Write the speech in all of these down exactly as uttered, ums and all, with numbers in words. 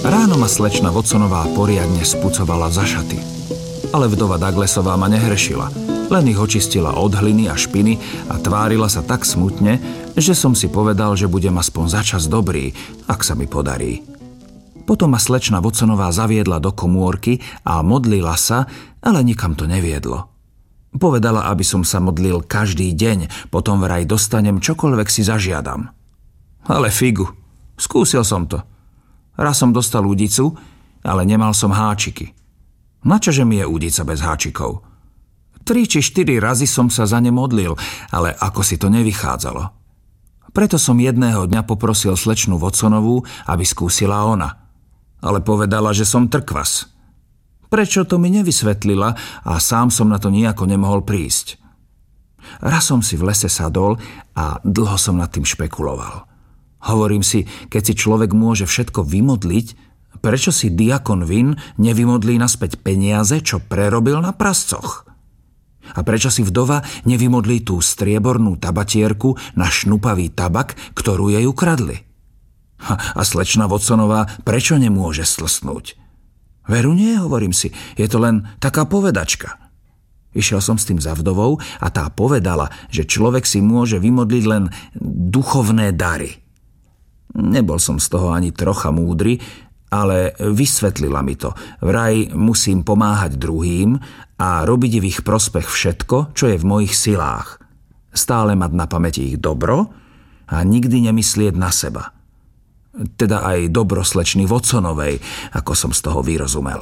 Ráno ma slečna Watsonová poriadne spucovala za šaty. Ale vdova Douglasová ma nehrešila. Len ich očistila od hliny a špiny a tvárila sa tak smutne, že som si povedal, že budem aspoň začas dobrý, ak sa mi podarí. Potom ma slečna Watsonová zaviedla do komórky a modlila sa, ale nikam to neviedlo. Povedala, aby som sa modlil každý deň, potom vraj dostanem čokoľvek si zažiadam. Ale figu, skúsil som to. Raz som dostal údicu, ale nemal som háčiky. Načože mi je údica bez háčikov? Tri či štyri razy som sa za ne modlil, ale ako si to nevychádzalo. Preto som jedného dňa poprosil slečnu Watsonovú, aby skúsila ona. Ale povedala, že som trkvas. Prečo to mi nevysvetlila a sám som na to nejako nemohol prísť. Raz som si v lese sadol a dlho som nad tým špekuloval. Hovorím si, keď si človek môže všetko vymodliť, prečo si diakon Vin nevymodlí naspäť peniaze, čo prerobil na prascoch? A prečo si vdova nevymodlí tú striebornú tabatierku na šnupavý tabak, ktorú jej ukradli? A slečna Watsonová prečo nemôže slsnúť? Veru nie, hovorím si, je to len taká povedačka. Išiel som s tým za vdovou a tá povedala, že človek si môže vymodliť len duchovné dary. Nebol som z toho ani trocha múdry, ale vysvetlila mi to. Vraj musím pomáhať druhým a robiť v ich prospech všetko, čo je v mojich silách. Stále mať na pamäti ich dobro a nikdy nemyslieť na seba. Teda aj dobro slečny Watsonovej, ako som z toho vyrozumel.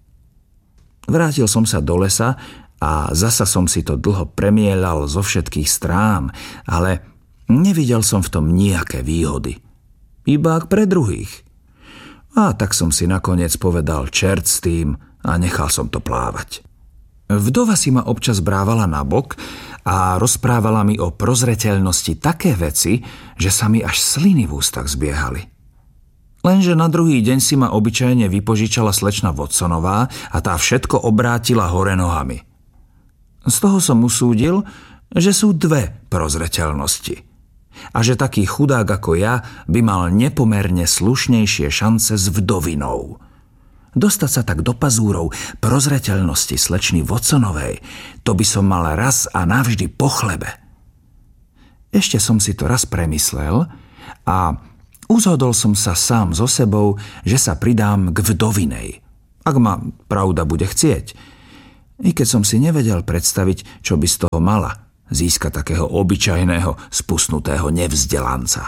Vrátil som sa do lesa a zasa som si to dlho premieľal zo všetkých strán, ale nevidel som v tom nejaké výhody. Iba ak pre druhých. A tak som si nakoniec povedal čert s tým a nechal som to plávať. Vdova si ma občas brávala na bok a rozprávala mi o prozreteľnosti také veci, že sa mi až sliny v ústach zbiehali. Lenže na druhý deň si ma obyčajne vypožičala slečna Watsonová a tá všetko obrátila hore nohami. Z toho som usúdil, že sú dve prozreteľnosti. A že taký chudák ako ja by mal nepomerne slušnejšie šance s vdovinou. Dostať sa tak do pazúrov prozreteľnosti slečny Watsonovej, to by som mal raz a navždy po chlebe. Ešte som si to raz premyslel a uzhodol som sa sám so sebou, že sa pridám k vdovinej, ak ma pravda bude chcieť. I keď som si nevedel predstaviť, čo by z toho mala získať takého obyčajného, spustnutého nevzdelanca.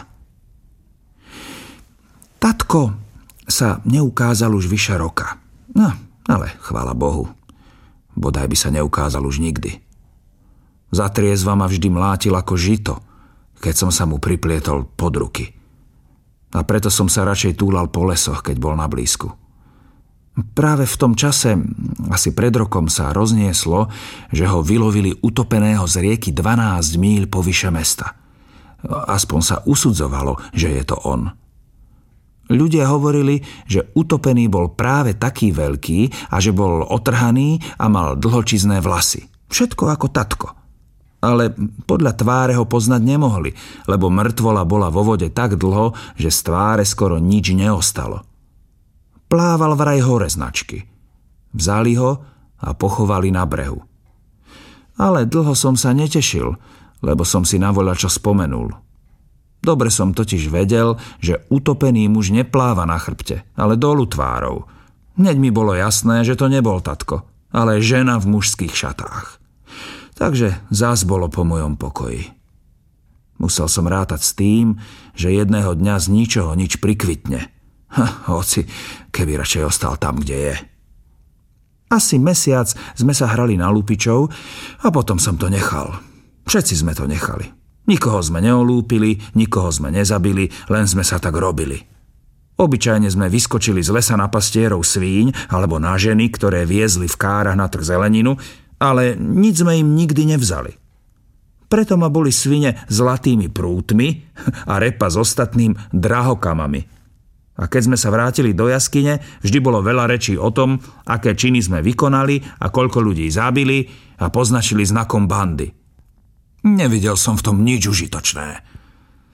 Tatko sa neukázal už vyše roka. No, ale chvála Bohu. Bodaj by sa neukázal už nikdy. Za triezva ma vždy mlátil ako žito, keď som sa mu priplietol pod ruky. A preto som sa radšej túlal po lesoch, keď bol na blízku. Práve v tom čase, asi pred rokom, sa roznieslo, že ho vylovili utopeného z rieky dvanásť míľ povyše mesta. Aspoň sa usudzovalo, že je to on. Ľudia hovorili, že utopený bol práve taký veľký a že bol otrhaný a mal dlhočizné vlasy. Všetko ako tatko. Ale podľa tváre ho poznať nemohli, lebo mŕtvola bola vo vode tak dlho, že z tváre skoro nič neostalo. Plával vraj hore značky. Vzali ho a pochovali na brehu. Ale dlho som sa netešil, lebo som si na voľačo spomenul. Dobre som totiž vedel, že utopený muž nepláva na chrbte, ale dolu tvárou. Hneď mi bolo jasné, že to nebol tatko, ale žena v mužských šatách. Takže zás bolo po mojom pokoji. Musel som rátať s tým, že jedného dňa z ničoho nič prikvitne. Ha, hoci, keby radšej ostal tam, kde je. Asi mesiac sme sa hrali na lupičov a potom som to nechal. Všetci sme to nechali. Nikoho sme neolúpili, nikoho sme nezabili, len sme sa tak robili. Obyčajne sme vyskočili z lesa na pastierov svíň alebo na ženy, ktoré viezli v kárach na trh zeleninu, ale nič sme im nikdy nevzali. Preto ma boli svine zlatými prútmi a repa s ostatným drahokamami. A keď sme sa vrátili do jaskyne, vždy bolo veľa rečí o tom, aké činy sme vykonali a koľko ľudí zabili a poznačili znakom bandy. Nevidel som v tom nič užitočné.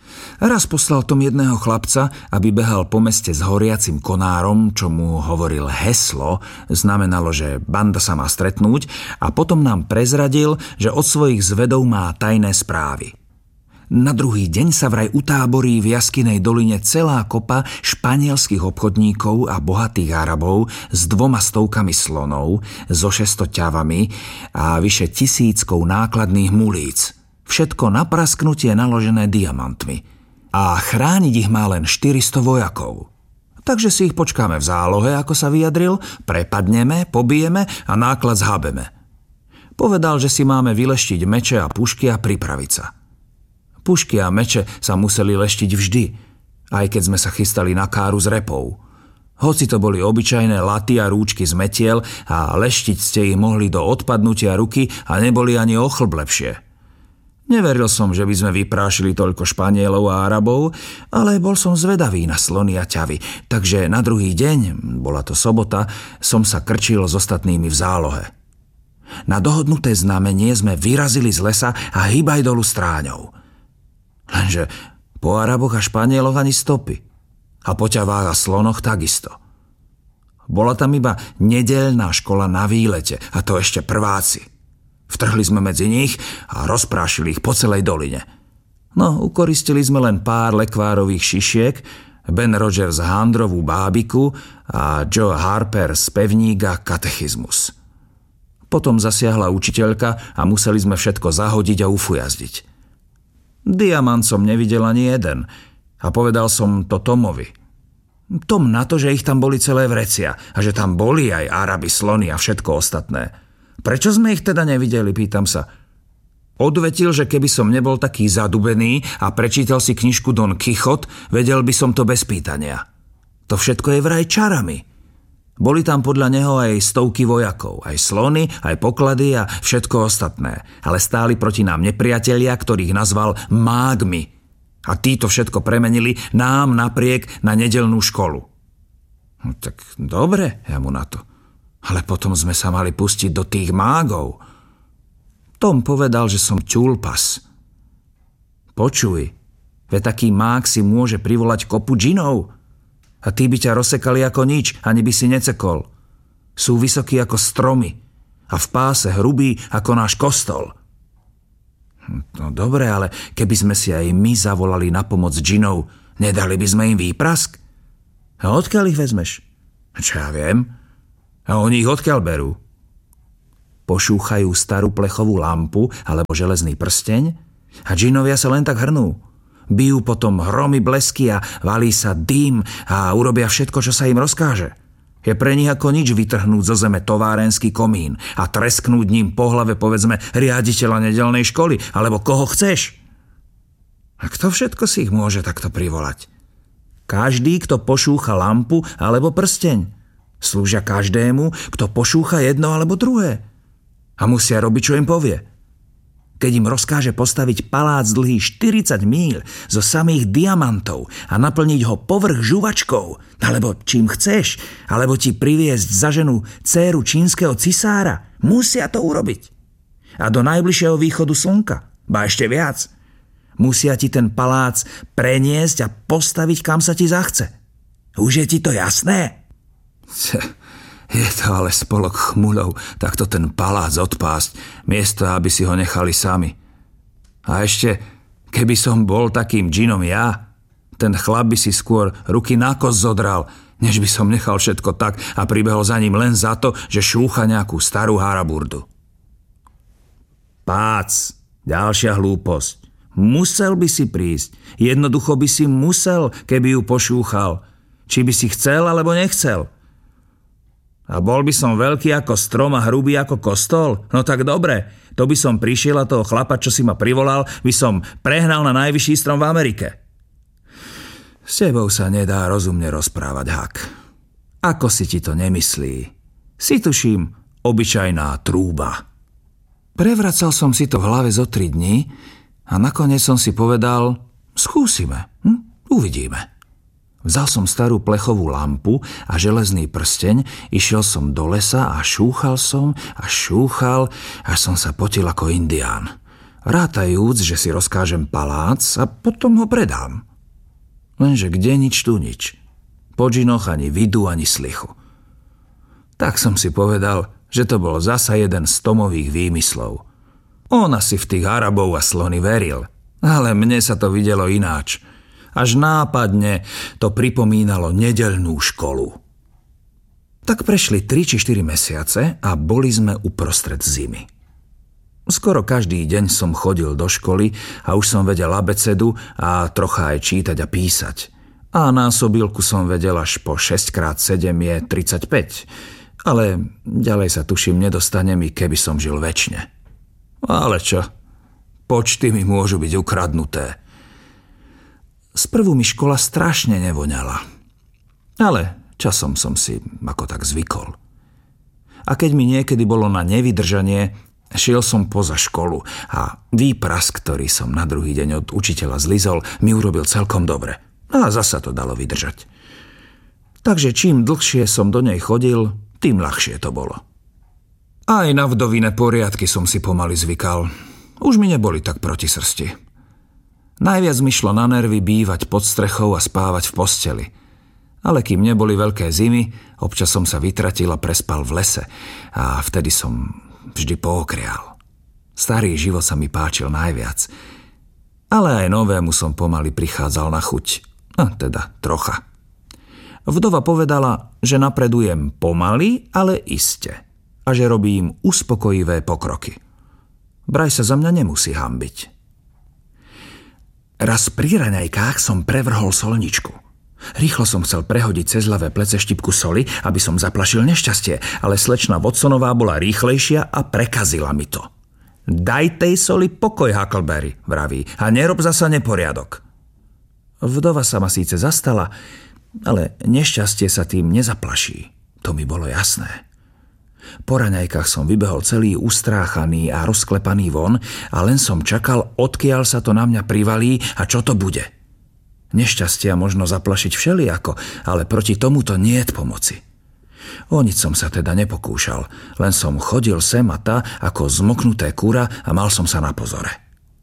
Raz poslal Tom jedného chlapca, aby behal po meste s horiacim konárom, čo mu hovoril heslo, znamenalo, že banda sa má stretnúť, a potom nám prezradil, že od svojich zvedov má tajné správy. Na druhý deň sa vraj utáborí v Jaskinej doline celá kopa španielských obchodníkov a bohatých Arabov s dvoma stovkami slonov, so šesťsto ťavami a vyše tisíckou nákladných mulíc. Všetko na prasknutie naložené diamantmi. A chrániť ich má len štyristo vojakov. Takže si ich počkáme v zálohe, ako sa vyjadril, prepadneme, pobijeme a náklad zhabeme. Povedal, že si máme vyleštiť meče a pušky a pripraviť sa. Pušky a meče sa museli leštiť vždy, aj keď sme sa chystali na káru s repou. Hoci to boli obyčajné laty a rúčky z metiel a leštiť ste ich mohli do odpadnutia ruky a neboli ani o chlb lepšie. Neveril som, že by sme vyprášili toľko Španielov a Arabov, ale bol som zvedavý na slony a ťavy, takže na druhý deň, bola to sobota, som sa krčil s ostatnými v zálohe. Na dohodnuté znamenie sme vyrazili z lesa a hýbaj dolu stráňou. Lenže po Araboch a Španieloch ani stopy. A po ťavách a slonoch takisto. Bola tam iba nedeľná škola na výlete, a to ešte prváci. Vtrhli sme medzi nich a rozprášili ich po celej doline. No, ukoristili sme len pár lekvárových šišiek, Ben Rogers handrovú bábiku a Joe Harper z pevníka katechizmus. Potom zasiahla učiteľka a museli sme všetko zahodiť a ufujazdiť. Diamant som nevidel ani jeden a povedal som to Tomovi. Tom na to, že ich tam boli celé vrecia a že tam boli aj Arabi, slony a všetko ostatné. Prečo sme ich teda nevideli, pýtam sa. Odvetil, že keby som nebol taký zadubený a prečítal si knižku Don Kichot, vedel by som to bez pýtania. To všetko je vraj čarami. Boli tam podľa neho aj stovky vojakov, aj slony, aj poklady a všetko ostatné, ale stáli proti nám nepriatelia, ktorých nazval mágmi. A títo všetko premenili nám napriek na nedeľnú školu. No tak dobre, ja mu na to. Ale potom sme sa mali pustiť do tých mágov. Tom povedal, že som ťulpas. Počuj, veď taký mág si môže privolať kopu džinov. A tí by ťa rozsekali ako nič, ani by si necekol. Sú vysokí ako stromy a v páse hrubí ako náš kostol. No dobre, ale keby sme si aj my zavolali na pomoc džinov, nedali by sme im výprask? A odkiaľ ich vezmeš? Čo ja viem? A oni ich odkiaľ berú? Pošúchajú starú plechovú lampu alebo železný prsteň a džinovia sa len tak hrnú. Bijú potom hromy, blesky a valí sa dým a urobia všetko, čo sa im rozkáže. Je pre nich ako nič vytrhnúť zo zeme továrenský komín a tresknúť ním po hlave, povedzme, riaditeľa nedeľnej školy alebo koho chceš. A kto všetko si ich môže takto privolať? Každý, kto pošúcha lampu alebo prsteň. Slúžia každému, kto pošúcha jedno alebo druhé. A musia robiť, čo im povie. Keď im rozkáže postaviť palác dlhý štyridsať míľ zo samých diamantov a naplniť ho povrch žuvačkou, alebo čím chceš, alebo ti priviesť za ženu dcéru čínskeho cisára, musia to urobiť. A do najbližšieho východu slnka, ba ešte viac. Musia ti ten palác preniesť a postaviť, kam sa ti zachce. Už je ti to jasné? Je to ale spolok chmuľov, takto ten palác odpásť, miesto, aby si ho nechali sami. A ešte, keby som bol takým džinom ja, ten chlap by si skôr ruky na kosť zodral, než by som nechal všetko tak a pribehol za ním len za to, že šúcha nejakú starú haraburdu. Pác, ďalšia hlúposť. Musel by si prísť. Jednoducho by si musel, keby ju pošúchal. Či by si chcel, alebo nechcel. A bol by som veľký ako strom a hrubý ako kostol? No tak dobre, to by som prišiel a toho chlapa, čo si ma privolal, by som prehnal na najvyšší strom v Amerike. S tebou sa nedá rozumne rozprávať, Hak. Ako si ti to nemyslí? Si tuším obyčajná trúba. Prevracal som si to v hlave zo tri dni a nakoniec som si povedal, skúsime, hm? Uvidíme. Vzal som starú plechovú lampu a železný prsteň, išiel som do lesa a šúchal som a šúchal, až som sa potil ako indián. Rátajúc, že si rozkážem palác a potom ho predám. Lenže kde nič, tu nič. Po džinoch ani vidu, ani slichu. Tak som si povedal, že to bol zasa jeden z Tomových výmyslov. On asi v tých Arabov a slony veril, ale mne sa to videlo ináč. Až nápadne to pripomínalo nedeľnú školu. Tak prešli tri či štyri mesiace a boli sme uprostred zimy. Skoro každý deň som chodil do školy a už som vedel abecedu a trocha aj čítať a písať. A násobilku som vedel až po šesť krát sedem je tridsaťpäť. Ale ďalej sa tuším nedostanem, i keby som žil večne. Ale čo? Počty mi môžu byť ukradnuté. Sprvu mi škola strašne nevoňala. Ale časom som si ako tak zvykol. A keď mi niekedy bolo na nevydržanie, šiel som poza školu a výpras, ktorý som na druhý deň od učiteľa zlizol, mi urobil celkom dobre. A zasa to dalo vydržať. Takže čím dlhšie som do nej chodil, tým ľahšie to bolo. Aj na vdoviné poriadky som si pomaly zvykal. Už mi neboli tak proti srsti. Najviac mi šlo na nervy bývať pod strechou a spávať v posteli. Ale kým neboli veľké zimy, občas som sa vytratil a prespal v lese a vtedy som vždy pookrial. Starý život sa mi páčil najviac. Ale aj novému som pomaly prichádzal na chuť. A teda trocha. Vdova povedala, že napredujem pomaly, ale iste. A že robím uspokojivé pokroky. Braj sa za mňa nemusí hanbiť. Raz pri raňajkách som prevrhol solničku. Rýchlo som chcel prehodiť cez ľavé plece štipku soli, aby som zaplašil nešťastie, ale slečna Watsonová bola rýchlejšia a prekazila mi to. Daj tej soli pokoj, Huckleberry, vraví, a nerob zasa neporiadok. Vdova sa ma síce zastala, ale nešťastie sa tým nezaplaší. To mi bolo jasné. Po raňajkách som vybehol celý ustráchaný a rozklepaný von a len som čakal, odkiaľ sa to na mňa privalí a čo to bude. Nešťastia možno zaplašiť všelijako, ale proti tomuto niet pomoci. O nič som sa teda nepokúšal, len som chodil sem a tá ako zmoknuté kura a mal som sa na pozore.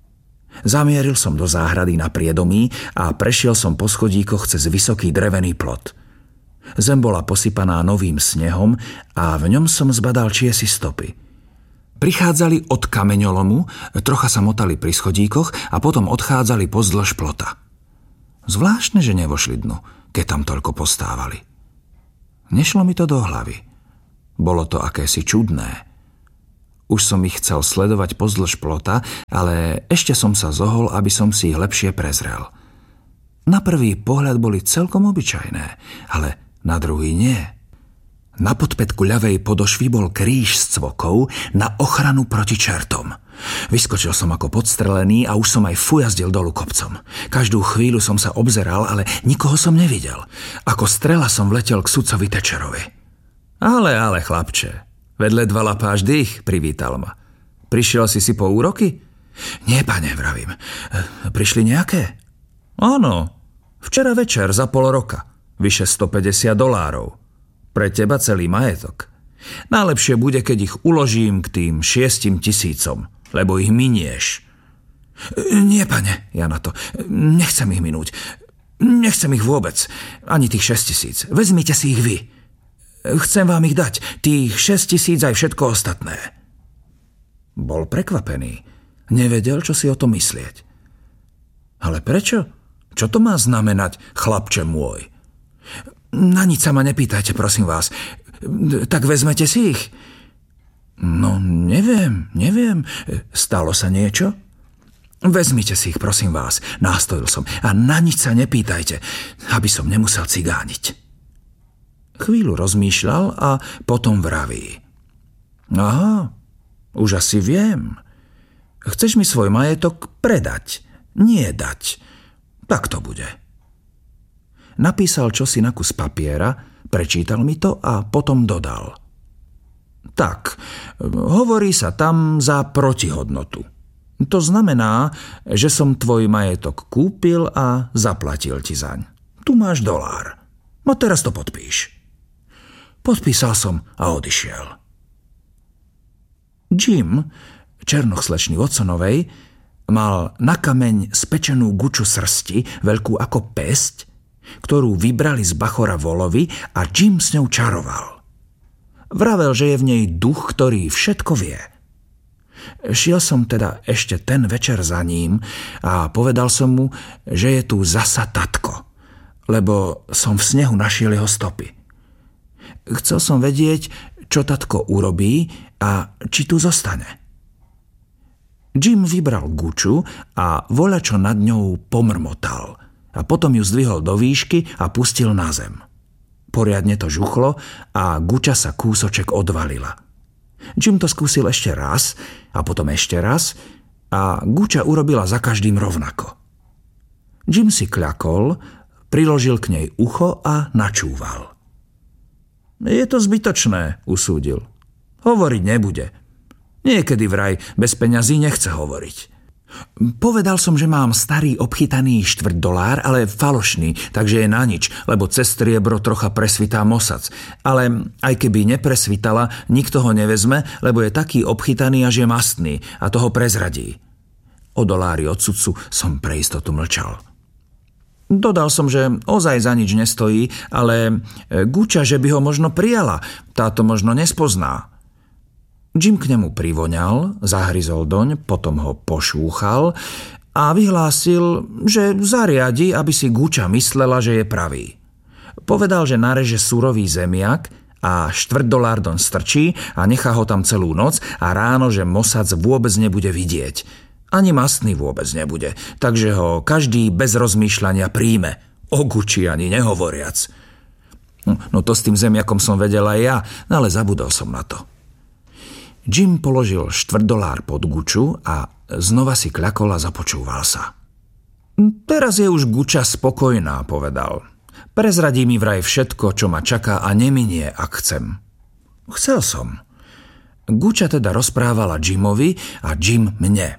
Zamieril som do záhrady na priedomí a prešiel som po schodíkoch cez vysoký drevený plot. Zem bola posypaná novým snehom a v ňom som zbadal čiesi stopy. Prichádzali od kameňolomu, trocha sa motali pri schodíkoch a potom odchádzali pozdĺž plota. Zvláštne, že nevošli dnu, keď tam toľko postávali. Nešlo mi to do hlavy. Bolo to akési čudné. Už som ich chcel sledovať pozdĺž plota, ale ešte som sa zohol, aby som si ich lepšie prezrel. Na prvý pohľad boli celkom obyčajné, ale na druhý nie. Na podpätku ľavej podošvy bol kríž s cvokou na ochranu proti čertom. Vyskočil som ako podstrelený a už som aj fujazdil dolu kopcom. Každú chvíľu som sa obzeral, ale nikoho som nevidel. Ako strela som vletel k sudcovi Thatcherovi. Ale, ale, chlapče, vedle dva lapáš dých, privítal ma. Prišiel si si po úroky? Nie, pane, vravím. Prišli nejaké? Áno, včera večer za pol roka. Vyše stopäťdesiat dolárov. Pre teba celý majetok. Najlepšie bude, keď ich uložím k tým šiestim tisícom, lebo ich minieš. Nie, pane, ja na to. Nechcem ich minúť. Nechcem ich vôbec. Ani tých šesť tisíc. Vezmite si ich vy. Chcem vám ich dať. Tých šesť tisíc aj všetko ostatné. Bol prekvapený. Nevedel, čo si o tom myslieť. Ale prečo? Čo to má znamenať, chlapče môj? Na nič sa ma nepýtajte, prosím vás. Tak vezmete si ich? No, neviem, neviem. Stalo sa niečo? Vezmite si ich, prosím vás, nástojil som. A na nič sa nepýtajte, aby som nemusel cigániť. Chvíľu rozmýšľal a potom vraví. Aha, už asi viem. Chceš mi svoj majetok predať, nie dať. Tak to bude. Napísal čosi na kus papiera, prečítal mi to a potom dodal. Tak, hovorí sa tam za protihodnotu. To znamená, že som tvoj majetok kúpil a zaplatil ti zaň. Tu máš dolár. No teraz to podpíš. Podpísal som a odišiel. Jim, černoch slečny Watsonovej, mal na kameň spečenú guču srsti, veľkú ako päsť, ktorú vybrali z bachora volovi a Jim s ňou čaroval. Vravel, že je v nej duch, ktorý všetko vie. Šiel som teda ešte ten večer za ním a povedal som mu, že je tu zasa tatko, lebo som v snehu našiel jeho stopy. Chcel som vedieť, čo tatko urobí a či tu zostane. Jim vybral Guču a voľačo nad ňou pomrmotal a potom ju zdvihol do výšky a pustil na zem. Poriadne to žuchlo a Guča sa kúsoček odvalila. Jim to skúsil ešte raz a potom ešte raz a Guča urobila za každým rovnako. Jim si kľakol, priložil k nej ucho a načúval. Je to zbytočné, usúdil. Hovoriť nebude. Niekedy vraj bez peňazí nechce hovoriť. Povedal som, že mám starý obchytaný štvrť dolár, ale falošný, takže je na nič, lebo cez striebro trocha presvitá mosac. Ale aj keby nepresvitala, nikto ho nevezme, lebo je taký obchytaný, až je mastný a toho prezradí. O dolári od sudcu som pre istotu mlčal. Dodal som, že ozaj za nič nestojí, ale Guča, že by ho možno prijala, táto možno nespozná. Jim k nemu privoňal, zahryzol doň, potom ho pošúchal a vyhlásil, že zariadi, aby si Guča myslela, že je pravý. Povedal, že nareže surový zemiak a štvrť dolár doň strčí a nechá ho tam celú noc a ráno, že mosac vôbec nebude vidieť. Ani mastný vôbec nebude, takže ho každý bez rozmýšľania príjme, o Guči ani nehovoriac. No to s tým zemiakom som vedel aj ja, ale zabudol som na to. Jim položil štvrť dolár pod Guču a znova si kľakol a započúval sa. Teraz je už Guča spokojná, povedal. Prezradí mi vraj všetko, čo ma čaká a neminie, ak chcem. Chcel som. Guča teda rozprávala Jimovi a Jim mne.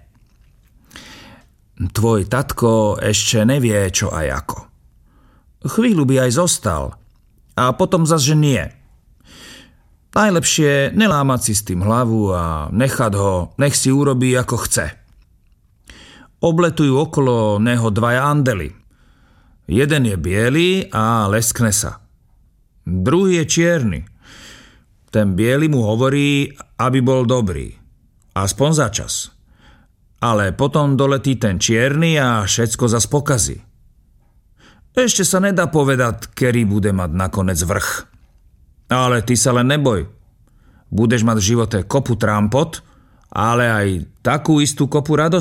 Tvoj tatko ešte nevie, čo aj ako. Chvíľu by aj zostal a potom zas, že nie. Najlepšie nelámať si s tým hlavu a nechať ho, nech si urobí ako chce. Obletujú okolo neho dvaja andeli. Jeden je biely a leskne sa. Druhý je čierny. Ten biely mu hovorí, aby bol dobrý. Aspoň za čas. Ale potom doletí ten čierny a všetko zas pokazí. Ešte sa nedá povedať, kedy bude mať nakoniec vrch. Ale ty sa len neboj. Budeš mať v živote kopu trámpot, ale aj takú istú kopu radosti.